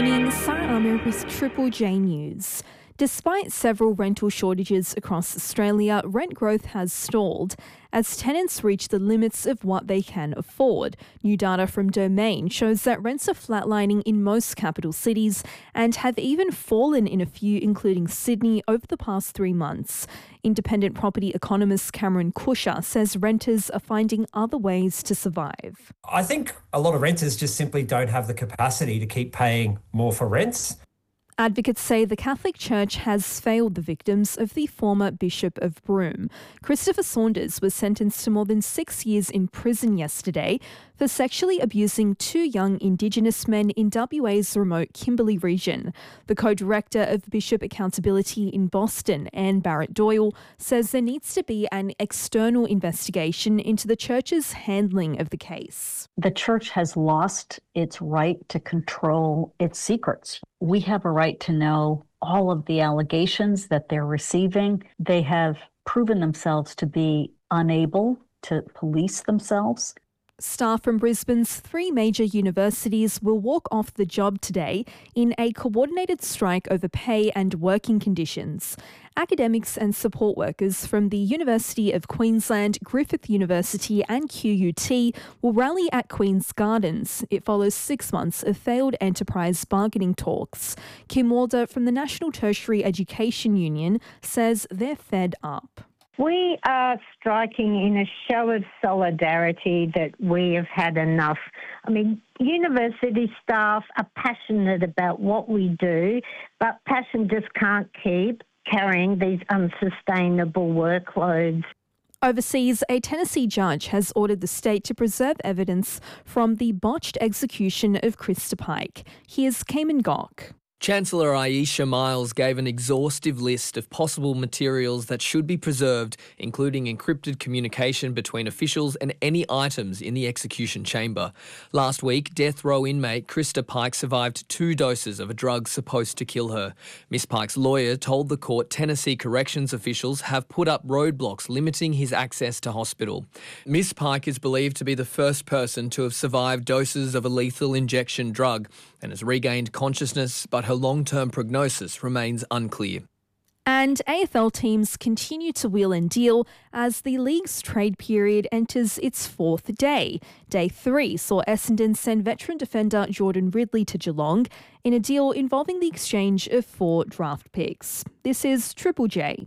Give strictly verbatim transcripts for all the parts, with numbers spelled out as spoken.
morning, Sarah Amir with Triple J News. Despite several rental shortages across Australia, rent growth has stalled as tenants reach the limits of what they can afford. New data from Domain shows that rents are flatlining in most capital cities and have even fallen in a few, including Sydney, over the past three months. Independent property economist Cameron Cusher says renters are finding other ways to survive. I think a lot of renters just simply don't have the capacity to keep paying more for rents. Advocates say the Catholic Church has failed the victims of the former Bishop of Broome. Christopher Saunders was sentenced to more than six years in prison yesterday for sexually abusing two young Indigenous men in W A's remote Kimberley region. The co-director of Bishop Accountability in Boston, Anne Barrett-Doyle, says there needs to be an external investigation into the church's handling of the case. The church has lost its right to control its secrets. We have a right to know all of the allegations that they're receiving. They have proven themselves to be unable to police themselves. Staff from Brisbane's three major universities will walk off the job today in a coordinated strike over pay and working conditions. Academics and support workers from the University of Queensland, Griffith University and Q U T will rally at Queen's Gardens. It follows six months of failed enterprise bargaining talks. Kim Walder from the National Tertiary Education Union says they're fed up. We are striking in a show of solidarity that we have had enough. I mean, university staff are passionate about what we do, but passion just can't keep carrying these unsustainable workloads. Overseas, a Tennessee judge has ordered the state to preserve evidence from the botched execution of Krista Pike. Here's Cayman Gok. Chancellor Aisha Miles gave an exhaustive list of possible materials that should be preserved, including encrypted communication between officials and any items in the execution chamber. Last week, death row inmate Krista Pike survived two doses of a drug supposed to kill her. Miss Pike's lawyer told the court Tennessee corrections officials have put up roadblocks limiting his access to hospital. Miss Pike is believed to be the first person to have survived doses of a lethal injection drug and has regained consciousness, but her long-term prognosis remains unclear. And A F L teams continue to wheel and deal as the league's trade period enters its fourth day. Day three saw Essendon send veteran defender Jordan Ridley to Geelong in a deal involving the exchange of four draft picks. This is Triple J.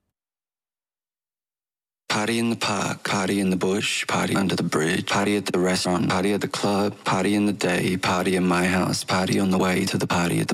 Party in the park, party in the bush, party under the bridge, party at the restaurant, party at the club, party in the day, party in my house, party on the way to the party at the